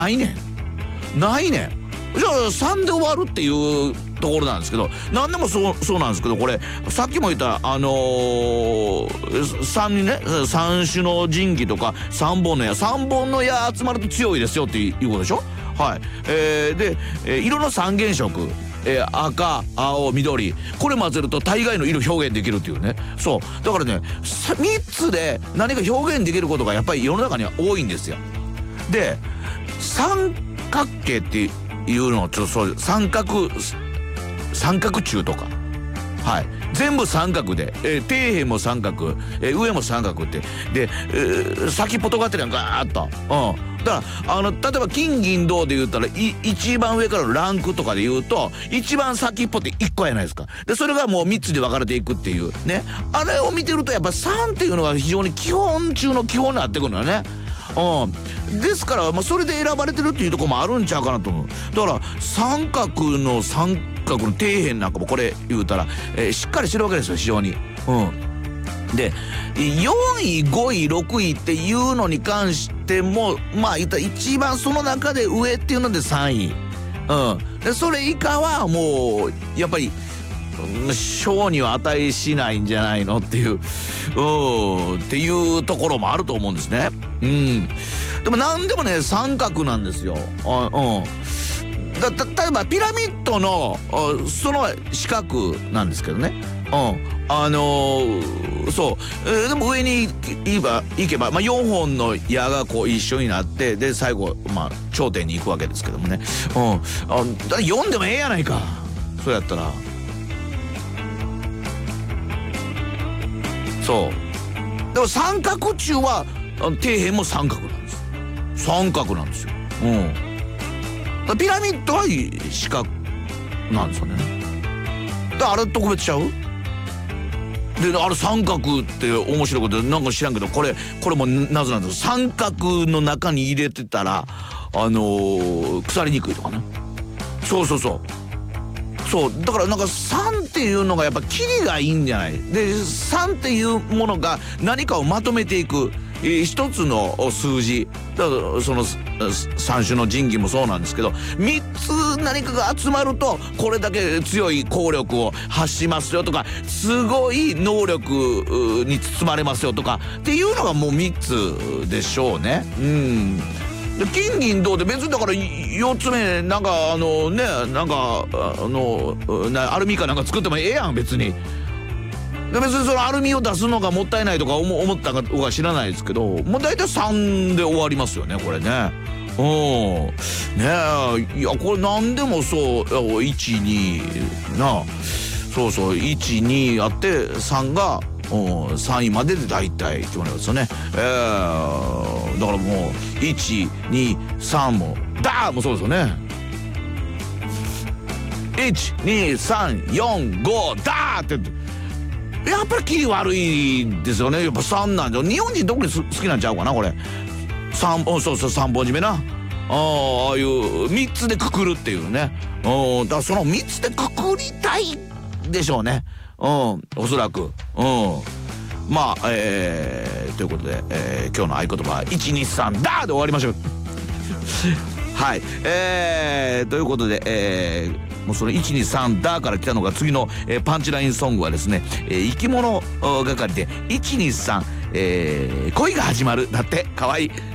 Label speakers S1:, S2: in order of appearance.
S1: ないねん。ないねん。じゃあ3で終わるっていうところなんですけど、何でもそうなんですけど、これさっきも言った3にね、3種の神器とか3本の矢集まると強いですよっていうことでしょ。はい。で、色の三原色、赤、青、緑、これ混ぜると大概の色表現できるっていうね。そうだからね、3つで何か表現できることがやっぱり世の中には多いんですよ。で、三角形っていうのをちょっとそう、三角柱とか、はい、全部三角で、底辺も三角、上も三角ってで、先っぽとがってるやんガーッと。だから例えば金銀銅で言ったら一番上からのランクとかで言うと一番先っぽって1個やないですか。でそれがもう3つで分かれていくっていうね。あれを見てるとやっぱ3っていうのが非常に基本中の基本になってくるのよね。ですから、それで選ばれてるっていうところもあるんちゃうかなと思う。だから三角の底辺なんかもこれ言うたら、しっかりしてるわけですよ非常に。で4位5位6位っていうのに関しても言ったら一番その中で上っていうので3位。でそれ以下はもうやっぱり賞には値しないんじゃないのっていうっていうところもあると思うんですね。でも何でもね三角なんですよ。例えばピラミッドのその四角なんですけどね。そう、でも上に行けば、4本の矢がこう一緒になってで最後頂点に行くわけですけどもね。だから4でもええやないか。そうやったらそうでも三角柱は底辺も三角なんです。三角なんですよ。ピラミッドは四角なんですよね。あれ特別ちゃうで、あれ三角って面白いことでなんか知らんけどこれも謎なんです。三角の中に入れてたら腐りにくいとかね。そうだからなんか3っていうのがやっぱキリがいいんじゃない。で3っていうものが何かをまとめていく一つの数字だからその3種の神器もそうなんですけど3つ何かが集まるとこれだけ強い効力を発しますよとかすごい能力に包まれますよとかっていうのがもう3つでしょうね。で金銀銅で別にだから4つ目なんかアルミかなんか作ってもええやん別に。で別にそのアルミを出すのがもったいないとか思ったか知らないですけどもう大体3で終わりますよねこれね。いやこれ何でもそう12なそう12あって3が3位までで大体決まりますよね。だからもう123もダーもそうですよね。12345ダーってやっぱりキリ悪いですよね。やっぱ3なんで日本人特に好きなんちゃうかなこれ。3本締めな。ああいう3つでくくるっていうね。だからその3つでくくりたいでしょうね。おそらく。ということで、今日の合言葉は123ダーで終わりましょう。はい、ということで、もうその123ダーから来たのが次の、パンチラインソングはですね、生き物係で123、恋が始まるだってかわいい。